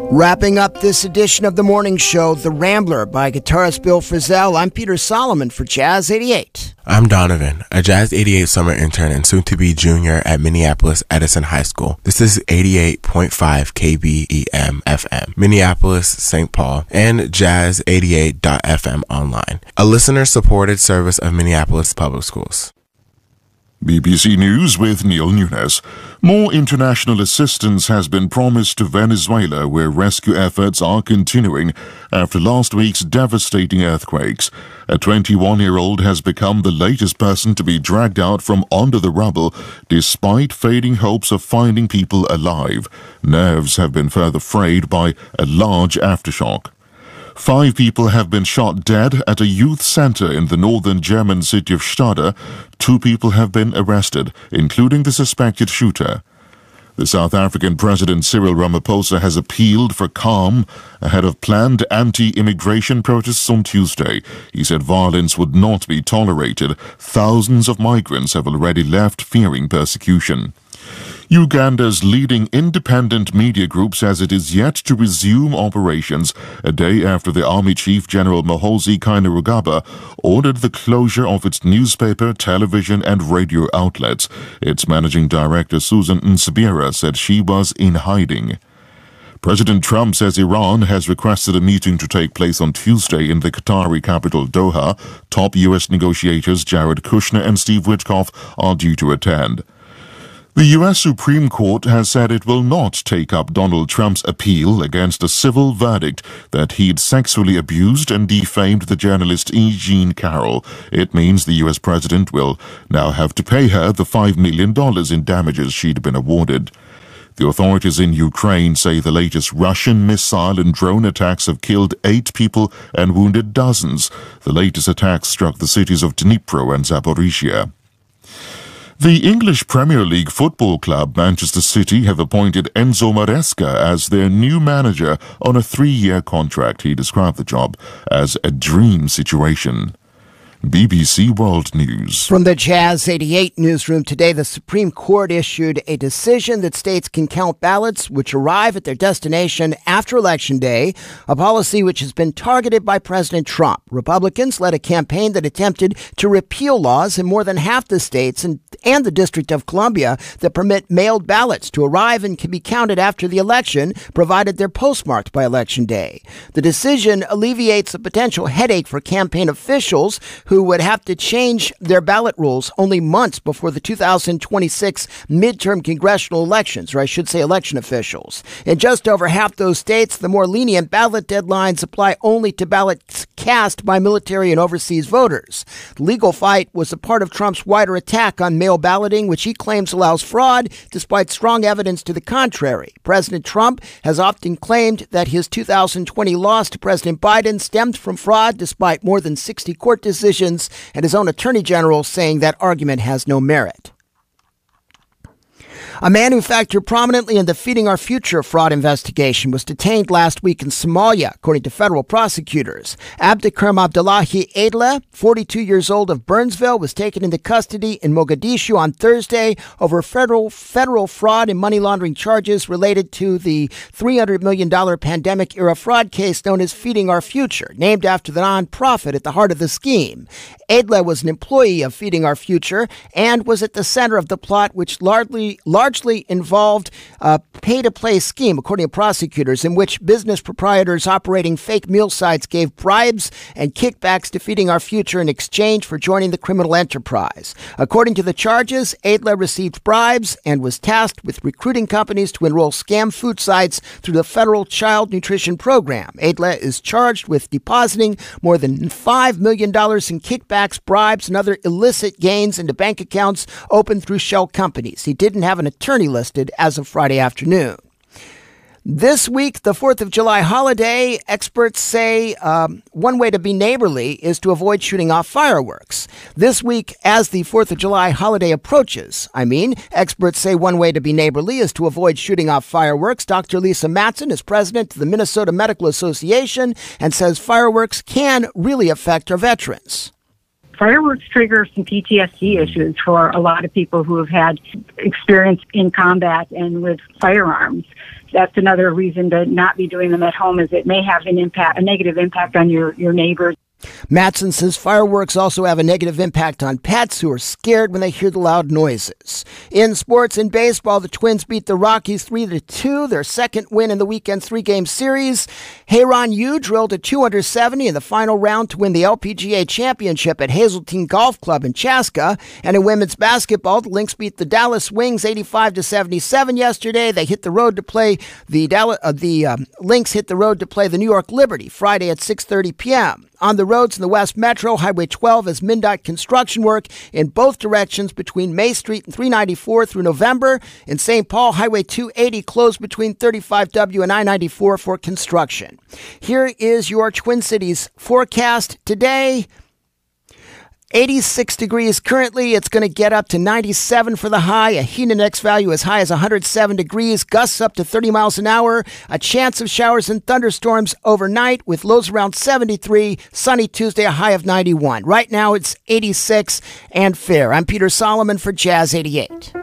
Wrapping up this edition of the morning show, The Rambler by guitarist Bill Frisell. I'm Peter Solomon for Jazz 88. I'm Donovan, a Jazz 88 summer intern and soon-to-be junior at Minneapolis Edison High School. This is 88.5 KBEM FM, Minneapolis, St. Paul, and Jazz 88.fm online, a listener-supported service of Minneapolis Public Schools. BBC News with Neil Nunes. More international assistance has been promised to Venezuela, where rescue efforts are continuing after last week's devastating earthquakes. A 21-year-old has become the latest person to be dragged out from under the rubble, despite fading hopes of finding people alive. Nerves have been further frayed by a large aftershock. 5 people have been shot dead at a youth center in the northern German city of Stade. 2 people have been arrested, including the suspected shooter. The South African President Cyril Ramaphosa has appealed for calm ahead of planned anti-immigration protests on Tuesday. He said violence would not be tolerated. Thousands of migrants have already left, fearing persecution. Uganda's leading independent media group says it is yet to resume operations a day after the Army Chief General Muhoozi Kainerugaba ordered the closure of its newspaper, television and radio outlets. Its managing director Susan Nsibira said she was in hiding. President Trump says Iran has requested a meeting to take place on Tuesday in the Qatari capital Doha. Top U.S. negotiators Jared Kushner and Steve Witkoff are due to attend. The U.S. Supreme Court has said it will not take up Donald Trump's appeal against a civil verdict that he'd sexually abused and defamed the journalist E. Jean Carroll. It means the U.S. president will now have to pay her the $5 million in damages she'd been awarded. The authorities in Ukraine say the latest Russian missile and drone attacks have killed 8 people and wounded dozens. The latest attacks struck the cities of Dnipro and Zaporizhia. The English Premier League football club Manchester City have appointed Enzo Maresca as their new manager on a 3-year contract. He described the job as a dream situation. BBC World News. From the Jazz 88 newsroom today, the Supreme Court issued a decision that states can count ballots which arrive at their destination after Election Day, a policy which has been targeted by President Trump. Republicans led a campaign that attempted to repeal laws in more than half the states and the District of Columbia that permit mailed ballots to arrive and can be counted after the election, provided they're postmarked by Election Day. The decision alleviates a potential headache for campaign officials who would have to change their ballot rules only months before the 2026 midterm congressional elections, or I should say election officials. In just over half those states, the more lenient ballot deadlines apply only to ballots cast by military and overseas voters. The legal fight was a part of Trump's wider attack on mail balloting, which he claims allows fraud, despite strong evidence to the contrary. President Trump has often claimed that his 2020 loss to President Biden stemmed from fraud, despite more than 60 court decisions and his own attorney general saying that argument has no merit. A man who factored prominently in the Feeding Our Future fraud investigation was detained last week in Somalia, according to federal prosecutors. Abdikarim Abdullahi Adla, 42 years old of Burnsville, was taken into custody in Mogadishu on Thursday over federal fraud and money laundering charges related to the $300 million pandemic-era fraud case known as Feeding Our Future, named after the nonprofit at the heart of the scheme. Adla was an employee of Feeding Our Future and was at the center of the plot, which largely involved a pay-to-play scheme, according to prosecutors, in which business proprietors operating fake meal sites gave bribes and kickbacks to Feeding Our Future in exchange for joining the criminal enterprise. According to the charges, Adla received bribes and was tasked with recruiting companies to enroll scam food sites through the federal child nutrition program. Adla is charged with depositing more than $5 million in kickbacks, bribes, and other illicit gains into bank accounts opened through shell companies. He didn't have an attorney listed as of Friday afternoon. This week, the 4th of July holiday, experts say one way to be neighborly is to avoid shooting off fireworks. This week, as the 4th of July holiday approaches, experts say one way to be neighborly is to avoid shooting off fireworks. Dr. Lisa Matson is president of the Minnesota Medical Association and says fireworks can really affect our veterans. fireworks trigger some PTSD issues for a lot of people who have had experience in combat and with firearms. That's another reason to not be doing them at home, is it may have a negative impact on your neighbors. Matson says fireworks also have a negative impact on pets who are scared when they hear the loud noises. In sports and baseball, the Twins beat the Rockies 3-2, their second win in the weekend's 3-game series. Hairon Yu drilled a 270 in the final round to win the LPGA championship at Hazeltine Golf Club in Chaska. And in women's basketball, the Lynx beat the Dallas Wings 85-77 yesterday. They hit the road to play Lynx hit the road to play the New York Liberty Friday at 6:30 p.m. On the roads in the West Metro, Highway 12 has MnDOT construction work in both directions between May Street and 394 through November. In St. Paul, Highway 280 closed between 35W and I-94 for construction. Here is your Twin Cities forecast today. 86 degrees currently. It's going to get up to 97 for the high. A heat index value as high as 107 degrees. Gusts up to 30 miles an hour. A chance of showers and thunderstorms overnight with lows around 73. Sunny Tuesday, a high of 91. Right now it's 86 and fair. I'm Peter Solomon for Jazz 88.